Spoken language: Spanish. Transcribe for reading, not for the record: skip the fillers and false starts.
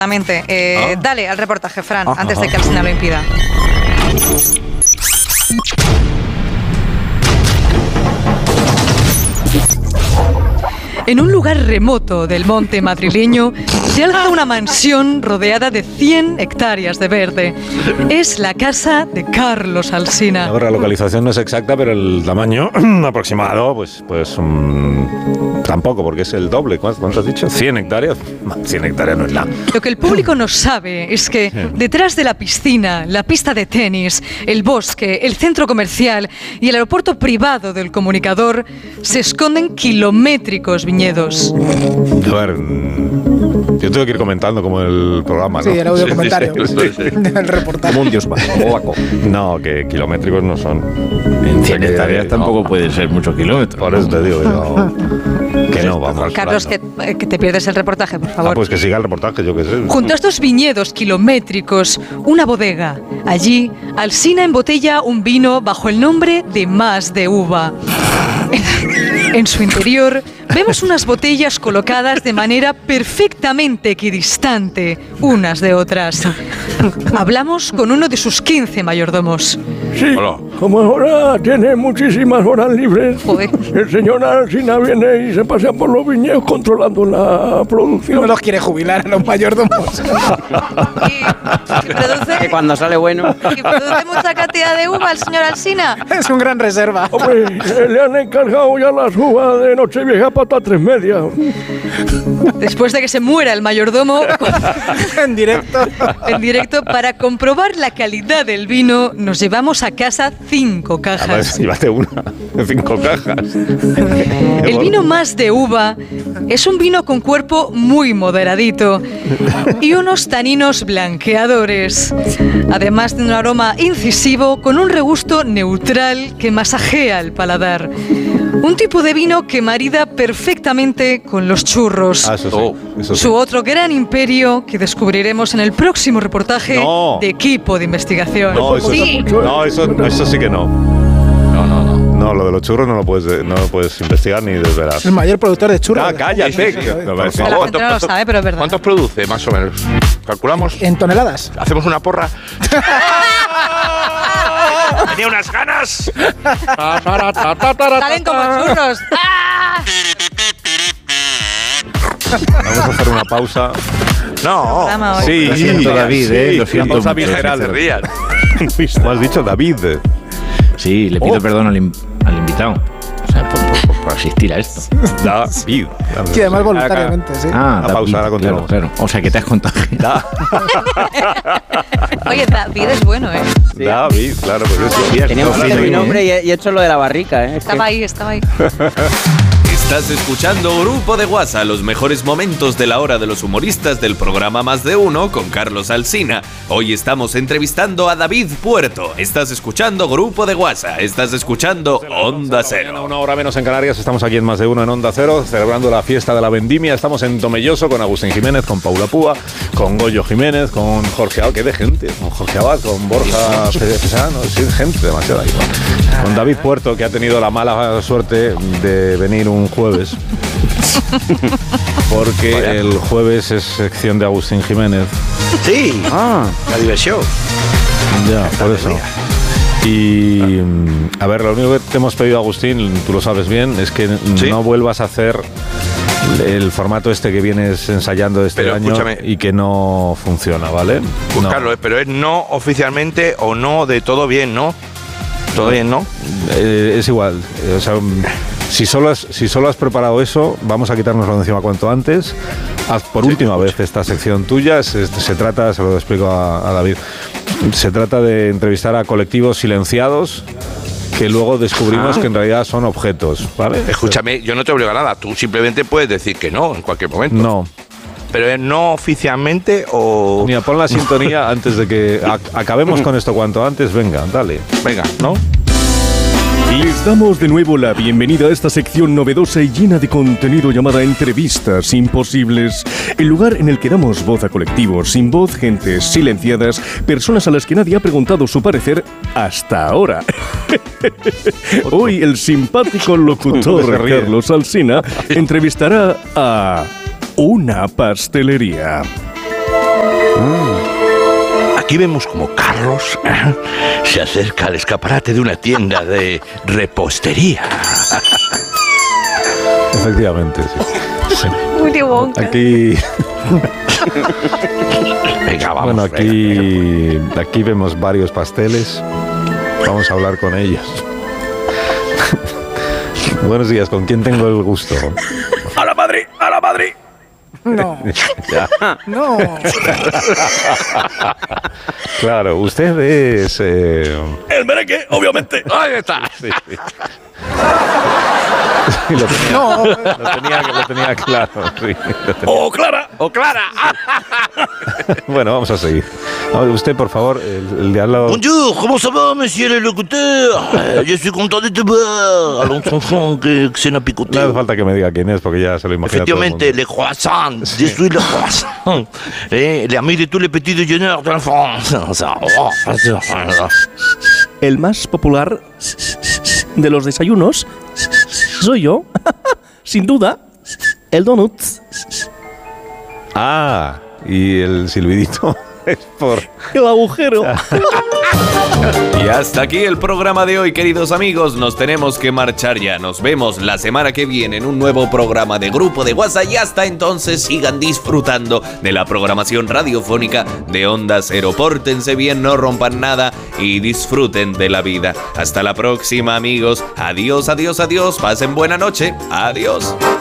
Dale al reportaje, Fran, antes de que Alsina lo impida. En un lugar remoto del monte madrileño se alza una mansión rodeada de 100 hectáreas de verde. Es la casa de Carlos Alsina. A ver, la localización no es exacta, pero el tamaño aproximado, pues tampoco, porque es el doble. ¿Cuánto has dicho? 100 hectáreas. 100 hectáreas no es nada. Lo que el público no sabe es que detrás de la piscina, la pista de tenis, el bosque, el centro comercial y el aeropuerto privado del Comunicador se esconden kilométricos viñedos. A ver, yo tengo que ir comentando como el programa, ¿no? Sí, el audio comentario. El reportaje. Como un dios polaco. No, que kilométricos no son. En 100 hectáreas tampoco pueden ser muchos kilómetros. Por eso te digo, que no, vamos. Carlos, que te pierdes el reportaje, por favor. Pues que siga el reportaje, yo qué sé. Junto a estos viñedos kilométricos, una bodega. Allí, Alsina embotella un vino bajo el nombre de Más de Uva. En su interior vemos unas botellas colocadas de manera perfectamente equidistante unas de otras. Hablamos con uno de sus 15 mayordomos. Sí, hola. Como ahora tiene muchísimas horas libres, Joder. El señor Alsina viene y se pasea por los viñedos controlando la producción. No los quiere jubilar a los mayordomos. Que cuando sale bueno. ¿Y produce mucha cantidad de uva el señor Alsina? Es un gran reserva. Hombre, le han encargado ya las uvas de Nochevieja para 3:30. Después de que se muera el mayordomo, En directo. para comprobar la calidad del vino, nos llevamos a casa 5 cajas. Llévate una, 5 cajas. El vino Más de Uva es un vino con cuerpo muy moderadito y unos taninos blanqueadores, además de un aroma incisivo con un regusto neutral que masajea el paladar. Un tipo de vino que marida perfectamente con los churros. Eso sí. Su otro gran imperio que descubriremos en el próximo reportaje de Equipo de Investigación. No, eso sí que no. No, lo de los churros no lo puedes investigar ni desvelar. Es el mayor productor de churros. Cállate. La gente no lo sabe, pero es verdad. ¿Cuántos produce, más o menos? ¿Calculamos? En toneladas. ¿Hacemos una porra? ¡Tenía unas ganas! Salen como churros. ¡Ah! Vamos a hacer una pausa. No. Sí, Lo siento, David, lo siento. Pausa mucho. visceral. rían. ¿Cómo has dicho, David? Sí, le pido perdón al invitado. O sea, por asistir a esto. David. Sí, además voluntariamente, sí. La pausa, ahora continuamos. Claro. O sea, que te has contagiado. Oye, David es bueno, ¿eh? Sí. David, claro, pues eso. Teníamos que hacer mi nombre y he hecho lo de la barrica, ¿eh? Estaba ahí. Estás escuchando Grupo de WhatsApp, los mejores momentos de la hora de los humoristas del programa Más de Uno con Carlos Alsina. Hoy estamos entrevistando a David Puerto. Estás escuchando Grupo de WhatsApp, estás escuchando Onda Cero. Una hora menos en Canarias, estamos aquí en Más de Uno en Onda Cero, celebrando la fiesta de la vendimia. Estamos en Tomelloso con Agustín Jiménez, con Paula Púa, con Goyo Jiménez, con Jorge Abad, que de gente, con Jorge Abad, con Borja Pesano, sí, gente demasiada igual. Con David Puerto, que ha tenido la mala suerte de venir un jueves, porque el jueves es sección de Agustín Jiménez. Sí. La diversión. Ya, por eso. Y a ver, lo único que te hemos pedido, Agustín, tú lo sabes bien, es que no vuelvas a hacer el formato este que vienes ensayando este año, escúchame, y que no funciona, ¿vale? Pues Carlos, pero es no oficialmente o no de todo bien, ¿no? Todo bien, ¿no? Es igual. O sea, si solo has preparado eso, vamos a quitárnoslo de encima cuanto antes. Haz por última vez esta sección tuya. Se trata, se lo explico a David, se trata de entrevistar a colectivos silenciados que luego descubrimos que en realidad son objetos, ¿vale? Escúchame, yo no te obligo a nada. Tú simplemente puedes decir que no en cualquier momento. No. Pero es no oficialmente o... Mira, pon la sintonía antes de que acabemos con esto cuanto antes. Venga, dale. Venga, ¿no? Les damos de nuevo la bienvenida a esta sección novedosa y llena de contenido llamada Entrevistas Imposibles, el lugar en el que damos voz a colectivos sin voz, gentes silenciadas, personas a las que nadie ha preguntado su parecer hasta ahora. Hoy el simpático locutor Carlos Alsina entrevistará a una pastelería. aquí vemos como Carlos se acerca al escaparate de una tienda de repostería. Efectivamente, sí. Willy Wonka. Aquí... Venga, vamos. Bueno, aquí vemos varios pasteles. Vamos a hablar con ellos. Buenos días, ¿con quién tengo el gusto? ¡A la Madrid! ¡A la Madrid! No. Ya. No. Claro, usted es... El merengue, obviamente. Ahí está. Sí. Sí, lo tenía claro. Sí, ¡Oh, Clara! ¡Oh, Clara! Bueno, vamos a seguir. Usted, por favor, el de al lado... Bonjour, comment ça va, monsieur le locuteur? Je suis content de te voir. Allons, enfant, que se n'a picoté. No hace falta que me diga quién es, porque ya se lo imagina Efectivamente, todo les croissants. Je suis le croissant. L'ami de tous les petits déjeuners de la France. El más popular de los desayunos soy yo. Sin duda, el donut. Ah, y el silbidito es por... El agujero. Y hasta aquí el programa de hoy, queridos amigos. Nos tenemos que marchar ya. Nos vemos la semana que viene en un nuevo programa de Grupo de WhatsApp. Y hasta entonces sigan disfrutando de la programación radiofónica de Onda Cero. Pórtense bien, no rompan nada y disfruten de la vida. Hasta la próxima, amigos. Adiós, adiós, adiós. Pasen buena noche. Adiós.